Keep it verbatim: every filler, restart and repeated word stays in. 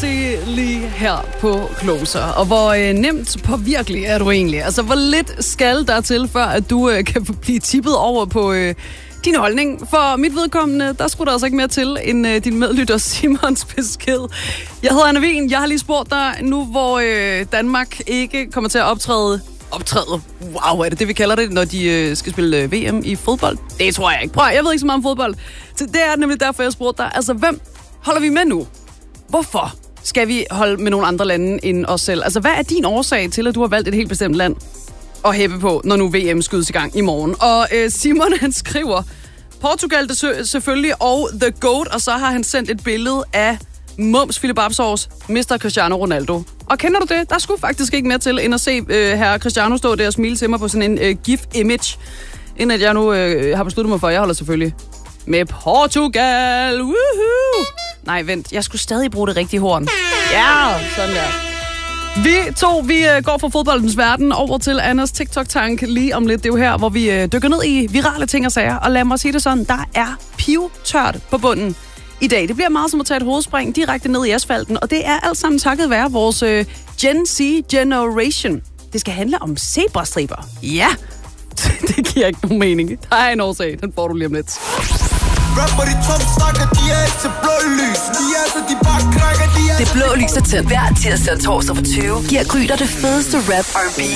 Beyoncé lige her på Closer. Og hvor øh, nemt påvirkelig er du egentlig? Altså, hvor lidt skal der til, før at du øh, kan blive tippet over på øh, din holdning? For mit vedkommende, der skulle der altså ikke mere til end øh, din medlytter Simons besked. Jeg hedder Anna Wien. Jeg har lige spurgt dig nu, hvor øh, Danmark ikke kommer til at optræde optræde. Wow, er det det, vi kalder det, når de øh, skal spille øh, V M i fodbold? Det tror jeg ikke. Prøv, jeg ved ikke så meget om fodbold. Så det er nemlig derfor, jeg spurgte dig. Altså, hvem holder vi med nu? Hvorfor skal vi holde med nogle andre lande end os selv? Altså, hvad er din årsag til, at du har valgt et helt bestemt land at hæppe på, når nu V M skydes i gang i morgen? Og øh, Simon, han skriver, Portugal det sø- selvfølgelig, og The Goat, og så har han sendt et billede af Mums Philip Absors, mister Cristiano Ronaldo. Og kender du det? Der skulle faktisk ikke mere til, end at se øh, herre Cristiano stå der og smile til mig på sådan en øh, gif-image, inden at jeg nu øh, har besluttet mig for, at jeg holder selvfølgelig med Portugal. Woohoo! Nej, vent. Jeg skulle stadig bruge det rigtige horn. Ja, sådan der. Vi to, vi øh, går fra fodboldens verden over til Annas TikTok-tank lige om lidt. Det er jo her, hvor vi øh, dykker ned i virale ting og sager. Og lad mig sige det sådan, der er pivtørt på bunden i dag. Det bliver meget som at tage et hovedspring direkte ned i asfalten, og det er alt sammen takket være vores øh, Gen Z Generation. Det skal handle om zebrastriber. Ja, det giver ikke nogen mening. Der er en årsag, den får du lige om lidt. Rapper, de tom snakker, de er ikke til blå lys. De er så, de bare krækker, de er... Det blå lys er tændt hver tirsdag og torsdag for tyve. Giver Gry dig det fedeste rap, R and B